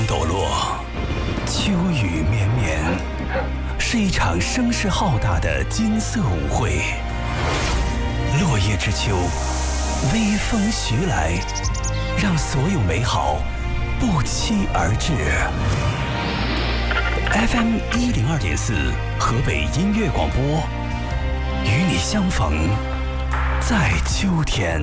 抖落，秋雨绵绵，是一场声势浩大的金色舞会。落叶之秋，微风徐来，让所有美好不期而至。FM 102.4河北音乐广播，与你相逢在秋天。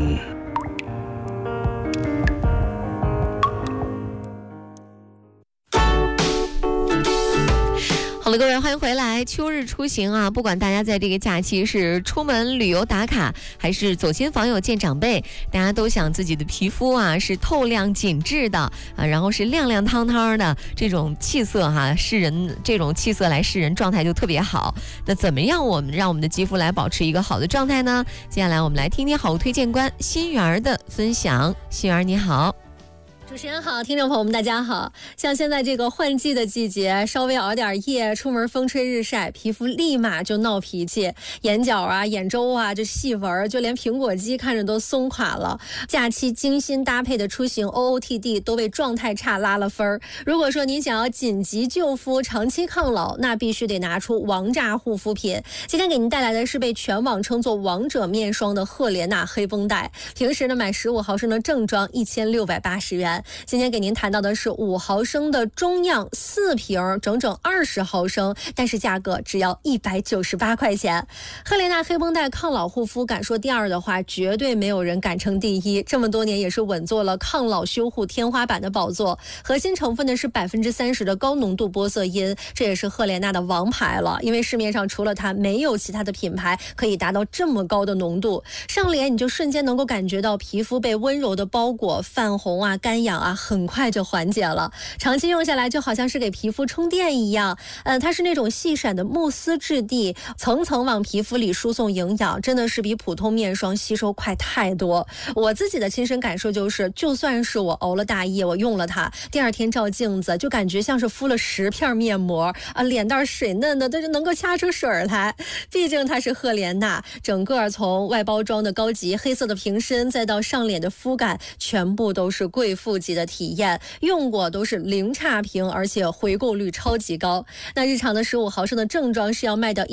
好了，各位，欢迎回来。秋日出行啊，不管大家在这个假期是出门旅游打卡，还是走亲访友见长辈，大家都想自己的皮肤啊是透亮紧致的啊，然后是亮亮堂堂的这种气色哈，示人这种气色来示人状态就特别好。那怎么样让我们的肌肤来保持一个好的状态呢？接下来我们来听听好物推荐官心媛的分享。心媛你好。 主持人好，听众朋友们大家好。像现在这个换季的季节，稍微熬点夜，出门风吹日晒，皮肤立马就闹脾气，眼角啊、眼周啊这细纹，就连苹果肌看着都松垮了。假期精心搭配的出行 OOTD 都为状态差拉了分。如果说您想要紧急救肤、长期抗老，那必须得拿出王炸护肤品。今天给您带来的是被全网称作王者面霜的赫莲娜黑绷带。平时呢买15毫升的正装1680元。今天给您谈到的是5毫升的中样4瓶，整整20毫升，但是价格只要198块钱。赫莲娜黑绷带抗老护肤，敢说第二的话，绝对没有人敢称第一。这么多年也是稳坐了抗老修护天花板的宝座。核心成分呢是30%的高浓度玻色因，这也是赫莲娜的王牌了。因为市面上除了它，没有其他的品牌可以达到这么高的浓度。上脸你就瞬间能够感觉到皮肤被温柔的包裹，泛红啊、干痒啊，很快就缓解了。长期用下来就好像是给皮肤充电一样。它是那种细闪的慕斯质地，层层往皮肤里输送营养，真的是比普通面霜吸收快太多。我自己的亲身感受就是，就算是我熬了大夜，我用了它，第二天照镜子就感觉像是敷了10片面膜啊，脸蛋水嫩的，都是能够掐出水来。毕竟它是赫莲娜，整个从外包装的高级黑色的瓶身，再到上脸的肤感，全部都是贵妇级的体验，用过都是零差评，而且回购率超级高。那日常的15毫升的正装是要卖到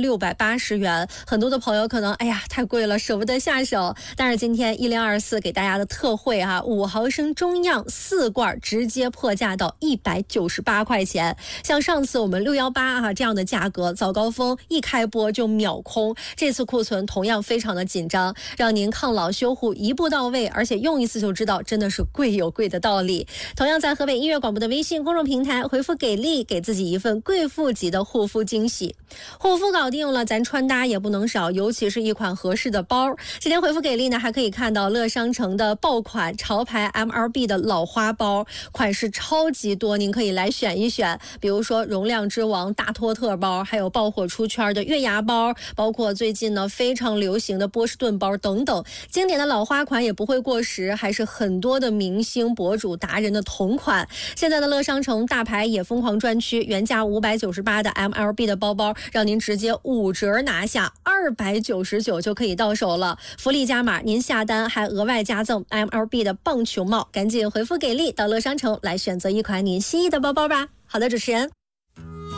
1680元，很多的朋友可能太贵了，舍不得下手。但是今天1024给大家的特惠5毫升中样4罐直接破价到198块钱。像上次我们618这样的价格，早高峰一开播就秒空，这次库存同样非常的紧张，让您抗老修护一步到位，而且用一次就知道真的是贵有贵的道理。同样在河北音乐广播的微信公众平台回复给力，给自己一份贵妇级的护肤惊喜。护肤搞定了，咱穿搭也不能少，尤其是一款合适的包。今天回复给力呢，还可以看到乐商城的爆款潮牌 MLB 的老花包，款式超级多，您可以来选一选。比如说容量之王大托特包，还有爆火出圈的月牙包，包括最近呢非常流行的波士顿包等等，经典的老花款也不会过时，还是很多的明星博主达人的同款。现在的乐商城大牌也疯狂专区，原价598的 MLB 的包包，让您直接5折拿下，299就可以到手了。福利加码，您下单还额外加赠 MLB 的棒球帽，赶紧回复给力到乐商城来选择一款您心仪的包包吧。好的，主持人。